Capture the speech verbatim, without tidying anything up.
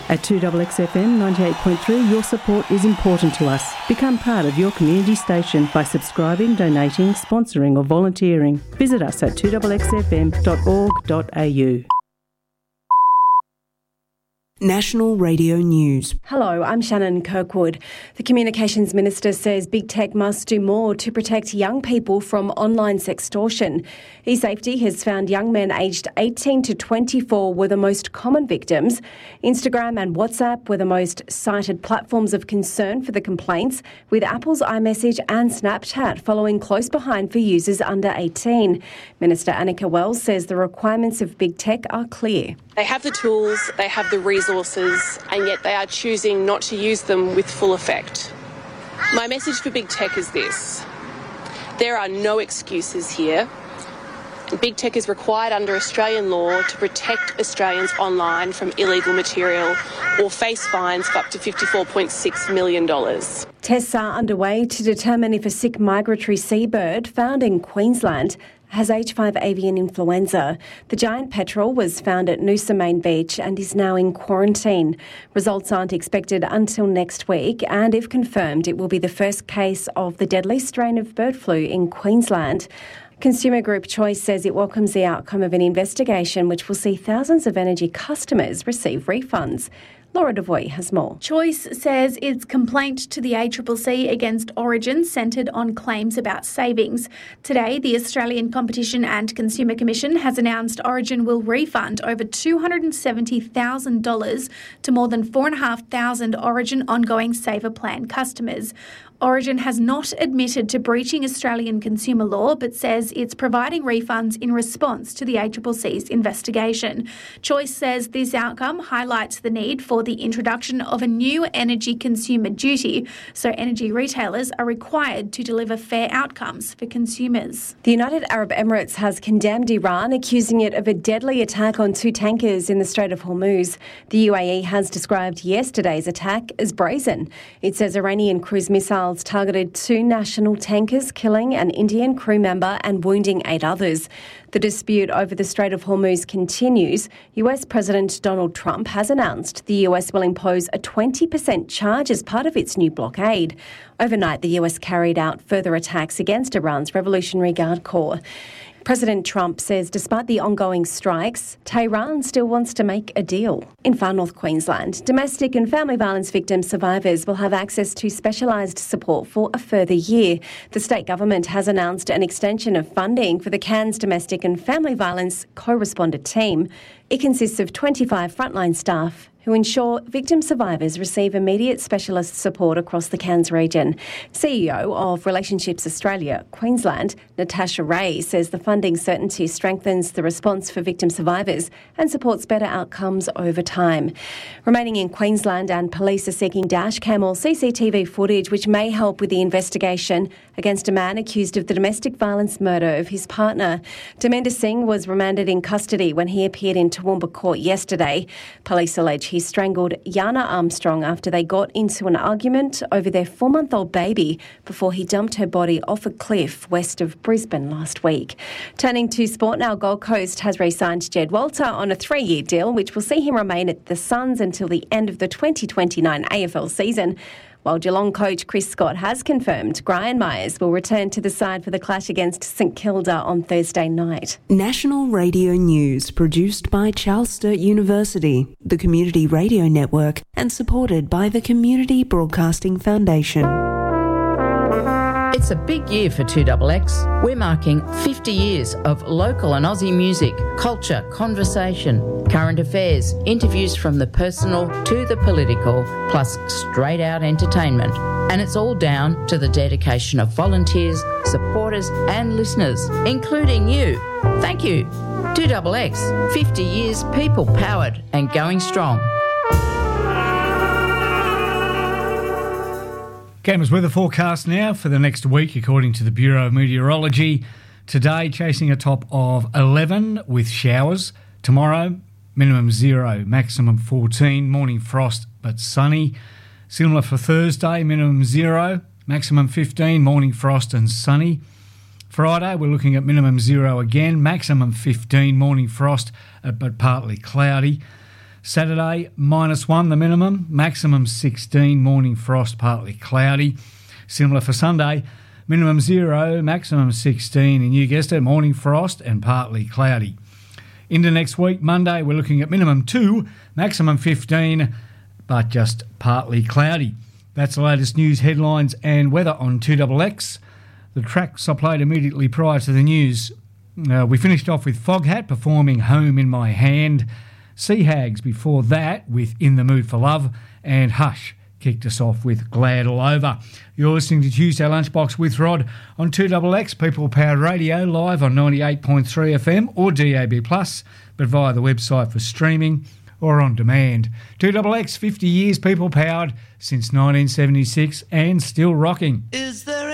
At two X X F M ninety-eight point three, your support is important to us. Become part of your community station by subscribing, donating, sponsoring or volunteering. Visit us at two X X F M dot org dot a u. National Radio News. Hello, I'm Shannon Kirkwood. The Communications Minister says Big Tech must do more to protect young people from online sextortion. eSafety has found young men aged eighteen to twenty-four were the most common victims. Instagram and WhatsApp were the most cited platforms of concern for the complaints, with Apple's iMessage and Snapchat following close behind for users under eighteen. Minister Annika Wells says the requirements of Big Tech are clear. They have the tools, they have the resources, and yet they are choosing not to use them with full effect. My message for Big Tech is this: there are no excuses here. Big Tech is required under Australian law to protect Australians online from illegal material or face fines of up to fifty-four point six million dollars. Tests are underway to determine if a sick migratory seabird found in Queensland has H five avian influenza. The giant petrel was found at Noosa Main Beach and is now in quarantine. Results aren't expected until next week, and if confirmed, it will be the first case of the deadly strain of bird flu in Queensland. Consumer group Choice says it welcomes the outcome of an investigation which will see thousands of energy customers receive refunds. Laura Devoy has more. Choice says its complaint to the A C C C against Origin centred on claims about savings. Today, the Australian Competition and Consumer Commission has announced Origin will refund over two hundred seventy thousand dollars to more than four thousand five hundred Origin ongoing Saver Plan customers. Origin has not admitted to breaching Australian consumer law, but says it's providing refunds in response to the A C C C's investigation. Choice says this outcome highlights the need for the introduction of a new energy consumer duty, so energy retailers are required to deliver fair outcomes for consumers. The United Arab Emirates has condemned Iran, accusing it of a deadly attack on two tankers in the Strait of Hormuz. The U A E has described yesterday's attack as brazen. It says Iranian cruise missiles targeted two national tankers, killing an Indian crew member and wounding eight others. The dispute over the Strait of Hormuz continues. U S President Donald Trump has announced the U S will impose a twenty percent charge as part of its new blockade. Overnight, the U S carried out further attacks against Iran's Revolutionary Guard Corps. President Trump says despite the ongoing strikes, Tehran still wants to make a deal. In Far North Queensland, domestic and family violence victim survivors will have access to specialised support for a further year. The state government has announced an extension of funding for the Cairns Domestic and Family Violence Co-Responder Team. It consists of twenty-five frontline staff who ensure victim survivors receive immediate specialist support across the Cairns region. C E O of Relationships Australia, Queensland, Natasha Ray, says the funding certainty strengthens the response for victim survivors and supports better outcomes over time. Remaining in Queensland, and police are seeking dashcam or C C T V footage which may help with the investigation against a man accused of the domestic violence murder of his partner. Daminder Singh was remanded in custody when he appeared in Toowoomba Court yesterday. Police allege he strangled Yana Armstrong after they got into an argument over their four-month-old baby before he dumped her body off a cliff west of Brisbane last week. Turning to sport now, Gold Coast has re-signed Jed Walter on a three-year deal which will see him remain at the Suns until the end of the twenty twenty-nine A F L season. While Geelong coach Chris Scott has confirmed Brian Myers will return to the side for the clash against St Kilda on Thursday night. National Radio News, produced by Charles Sturt University, the Community Radio Network, and supported by the Community Broadcasting Foundation. It's a big year for two X X. We're marking fifty years of local and Aussie music, culture, conversation, current affairs, interviews from the personal to the political, plus straight out entertainment. And it's all down to the dedication of volunteers, supporters and listeners, including you. Thank you. two X X, fifty years people powered and going strong. Canberra's weather forecast now for the next week, according to the Bureau of Meteorology. Today, chasing a top of eleven with showers. Tomorrow, minimum zero, maximum fourteen. Morning frost, but sunny. Similar for Thursday, minimum zero, maximum fifteen. Morning frost and sunny. Friday, we're looking at minimum zero again, maximum fifteen. Morning frost, but partly cloudy. Saturday, minus one the minimum, maximum sixteen, morning frost, partly cloudy. Similar for Sunday, minimum zero, maximum sixteen, and you guessed it, morning frost and partly cloudy. Into next week, Monday, we're looking at minimum two, maximum fifteen, but just partly cloudy. That's the latest news, headlines and weather on two X X. The tracks I played immediately prior to the news. Uh, we finished off with Foghat performing Home in My Hand. Sea Hags before that with In the Mood for Love, and Hush kicked us off with Glad All Over. You're listening to Tuesday Lunchbox with Rod on two X X, People Powered Radio, live on ninety-eight point three F M or D A B plus, but via the website for streaming or on demand. two X X, fifty years People Powered since nineteen seventy-six and still rocking. Is there